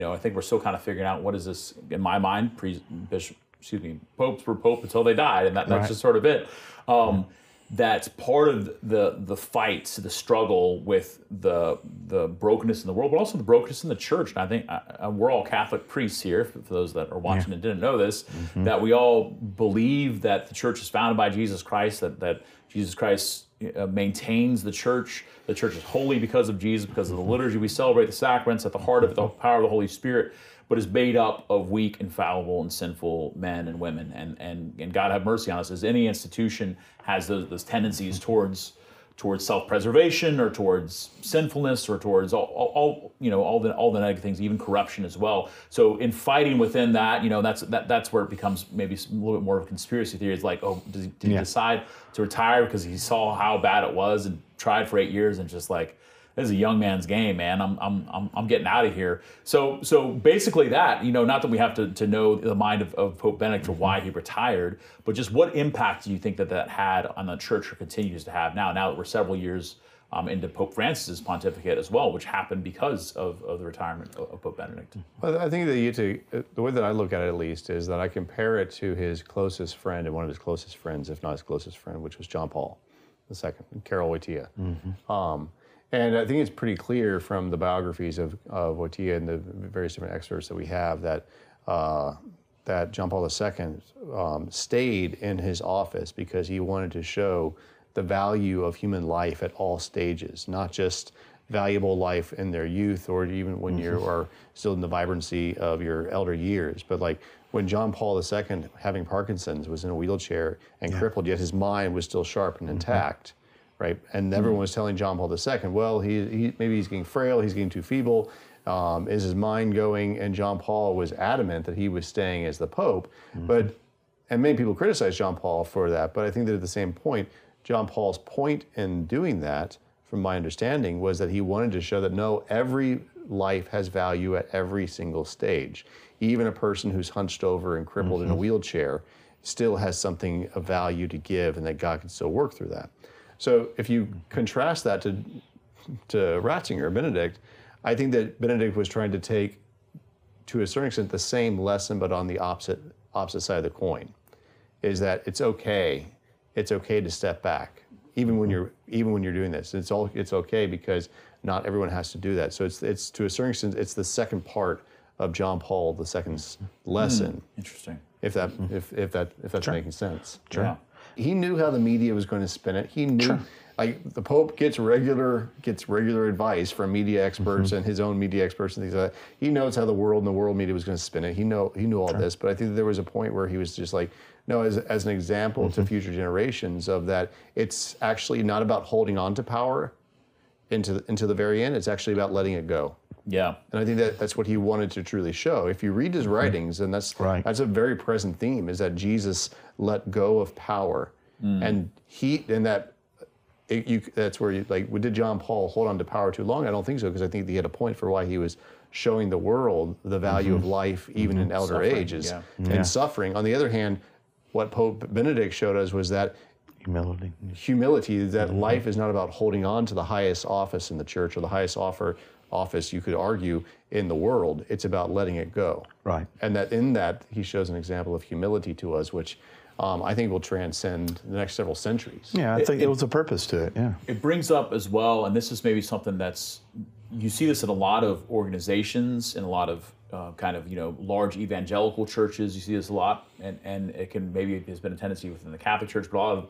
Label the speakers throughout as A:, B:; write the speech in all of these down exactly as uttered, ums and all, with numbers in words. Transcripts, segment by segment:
A: You know, I think we're still kind of figuring out what is this, in my mind, pre, bishop, excuse me, popes were pope until they died, and that, that's
B: Right.
A: just sort of it. Um, that's part of the the fight, the struggle with the the brokenness in the world, but also the brokenness in the church. And I think uh, we're all Catholic priests here, for, for those that are watching
B: Yeah.
A: and didn't know this, mm-hmm. that we all believe that the church is founded by Jesus Christ, that, that Jesus Christ uh, maintains the church. The church is holy because of Jesus, because of the liturgy. We celebrate the sacraments at the heart of the power of the Holy Spirit, but is made up of weak, infallible, and sinful men and women. And and, and God have mercy on us, as any institution has those, those tendencies towards towards self-preservation or towards sinfulness or towards all, all, all you know all the all the negative things, even corruption as well. So in fighting within that, you know, that's that that's where it becomes maybe a little bit more of a conspiracy theory. It's like, oh, did he, did he
B: Yeah.
A: decide to retire because he saw how bad it was and tried for eight years and just like, this is a young man's game, man. I'm I'm I'm I'm getting out of here. So so basically that, you know, not that we have to, to know the mind of, of Pope Benedict or why he retired, but just what impact do you think that that had on the church or continues to have now? Now that we're several years um, into Pope Francis's pontificate as well, which happened because of, of the retirement of, of Pope Benedict.
C: Well, I think that you to the way that I look at it, at least, is that I compare it to his closest friend and one of his closest friends, if not his closest friend, which was John Paul the Second, Karol Wojtyla. Mm-hmm. Um, And I think it's pretty clear from the biographies of, of Wojtyla and the various different excerpts that we have that uh, that John Paul the Second um, stayed in his office because he wanted to show the value of human life at all stages, not just valuable life in their youth or even when mm-hmm. you are still in the vibrancy of your elder years, but like when John Paul the Second, having Parkinson's, was in a wheelchair and yeah. crippled, yet his mind was still sharp and intact. Mm-hmm. Right, and everyone was telling John Paul the Second, well, he, he maybe he's getting frail, he's getting too feeble. Um, is his mind going? And John Paul was adamant that he was staying as the Pope. Mm-hmm. But and many people criticize John Paul for that. But I think that at the same point, John Paul's point in doing that, from my understanding, was that he wanted to show that no, every life has value at every single stage. Even a person who's hunched over and crippled mm-hmm. in a wheelchair still has something of value to give, and that God can still work through that. So if you contrast that to to Ratzinger, Benedict, I think that Benedict was trying to take, to a certain extent, the same lesson, but on the opposite opposite side of the coin, is that it's okay, it's okay to step back, even when you're even when you're doing this. It's all it's okay because not everyone has to do that. So it's it's to a certain extent, it's the second part of John Paul the Second's lesson.
A: Mm, interesting.
C: If that if if that if that's
B: Sure.
C: making sense.
B: Sure.
A: Yeah.
C: He knew how the media was going to spin it. He knew,
B: Sure.
C: like the Pope gets regular gets regular advice from media experts mm-hmm. and his own media experts and things like that. He knows how the world and the world media was going to spin it. He know he knew all
B: Sure.
C: this, but I think there was a point where he was just like, no, as as an example mm-hmm. to future generations of that, it's actually not about holding on to power into the, into the very end. It's actually about letting it go.
A: Yeah.
C: And I think that that's what he wanted to truly show. If you read his writings, and that's
B: Right.
C: that's a very present theme, is that Jesus let go of power, mm. and he and that it, you that's where you like. Did John Paul hold on to power too long? I don't think so, because I think he had a point for why he was showing the world the value mm-hmm. of life, even mm-hmm. in elder
A: Suffering,
C: ages
A: yeah.
C: and
B: Yeah.
C: suffering. On the other hand, what Pope Benedict showed us was that
B: Humility.
C: humility, that
B: Mm-hmm.
C: life is not about holding on to the highest office in the church or the highest offer office, you could argue, in the world. It's about letting it go.
B: Right.
C: And that in that, he shows an example of humility to us, which um, I think will transcend the next several centuries.
B: Yeah, I
A: It-
B: think
A: it-
B: there was a purpose to it, yeah.
A: It brings up as well, and this is maybe something that's, you see this in a lot of organizations, in a lot of uh, kind of, you know, large evangelical churches. You see this a lot, and, and it can, maybe there's been a tendency within the Catholic Church, but a lot of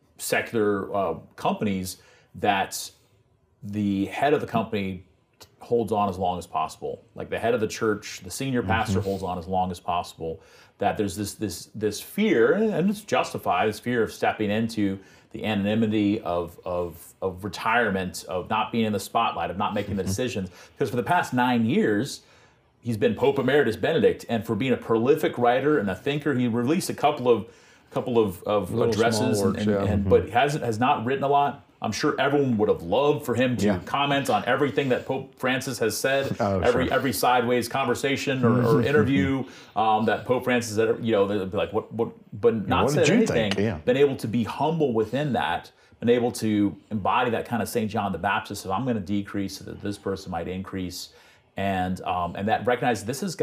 A: secular uh, companies that the head of the company holds on as long as possible. Like the head of the church, the senior pastor mm-hmm. holds on as long as possible. That there's this this this fear, and it's justified, this fear of stepping into the anonymity of of of retirement, of not being in the spotlight, of not making mm-hmm. the decisions. Because for the past nine years, he's been Pope Emeritus Benedict, and for being a prolific writer and a thinker, he released a couple of couple of, of
C: Little
A: addresses,
C: small works,
A: and, and,
C: yeah.
A: and
C: mm-hmm.
A: but hasn't has not written a lot. I'm sure everyone would have loved for him to
B: Yeah.
A: comment on everything that Pope Francis has said,
B: Oh,
A: every
B: sure.
A: every sideways conversation or, or interview um, that Pope Francis, you know, they'd be like, what, what, but not
B: what
A: said
B: did you
A: anything.
B: think? Yeah.
A: Been able to be humble within that, been able to embody that kind of Saint John the Baptist of I'm going to decrease so that this person might increase, and um, and that recognizes this is